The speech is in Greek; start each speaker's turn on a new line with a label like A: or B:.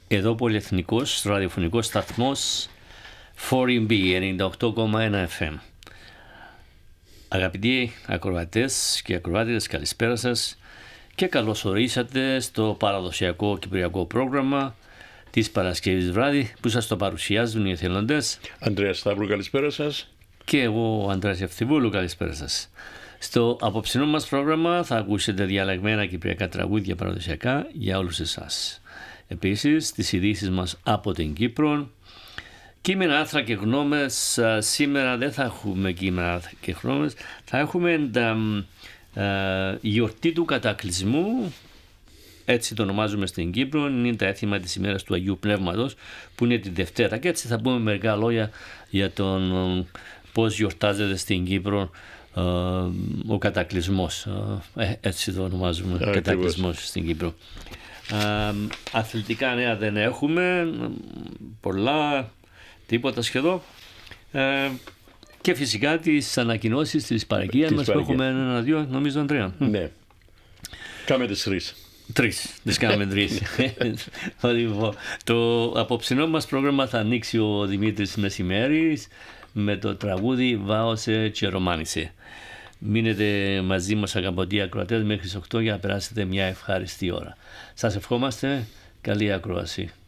A: Εδώ πολυεθνικός ραδιοφωνικός σταθμός 4B 98,1 FM. Αγαπητοί ακροατές και ακροάτες, καλησπέρα σας και καλώς ορίσατε στο παραδοσιακό κυπριακό πρόγραμμα της Παρασκευής βράδυ που σας το παρουσιάζουν οι εθελοντές
B: Ανδρέας Σταύρου, καλησπέρα σας.
A: Και εγώ, Ανδρέας Ευθυμβούλου, καλησπέρα σας. Στο απόψινό μας πρόγραμμα θα ακούσετε διαλεγμένα κυπριακά τραγούδια παραδοσιακά για όλους εσάς. Επίσης, τις ειδήσεις μας από την Κύπρο, κείμενα, άρθρα και γνώμες. Σήμερα δεν θα έχουμε κείμενα, άρθρα και γνώμες. Θα έχουμε η γιορτή του κατακλυσμού, έτσι το ονομάζουμε στην Κύπρο. Είναι τα έθιμα της ημέρας του Αγίου Πνεύματος, που είναι τη Δευτέρα. Και έτσι θα πούμε μερικά λόγια για τον πώς γιορτάζεται στην Κύπρο ο κατακλυσμός. Έτσι το ονομάζουμε, κατακλυσμός στην Κύπρο. Αθλητικά νέα δεν έχουμε πολλά, τίποτα σχεδόν, και φυσικά τις ανακοινώσεις της παροικίας μας που έχουμε ένα-δύο, νομίζω, Ανδρέα.
B: Ναι, κάμε τις τρεις.
A: Τις κάνουμε τρεις. Το απόψινό μας πρόγραμμα θα ανοίξει ο Δημήτρης Μεσημέρης με το τραγούδι «Βάωσε και ρομάνισε». Μείνετε μαζί μας, αγαπητοί ακροατές, μέχρι τις 8 για να περάσετε μια ευχάριστη ώρα. Σας ευχόμαστε καλή ακρόαση.